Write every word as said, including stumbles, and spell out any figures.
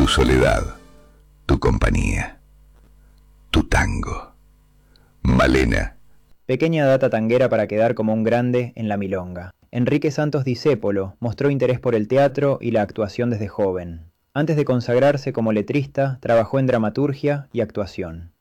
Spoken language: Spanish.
tu soledad, tu compañía, tu tango. Malena. Pequeña data tanguera para quedar como un grande en la milonga. Enrique Santos Discépolo mostró interés por el teatro y la actuación desde joven. Antes de consagrarse como letrista, trabajó en dramaturgia y actuación.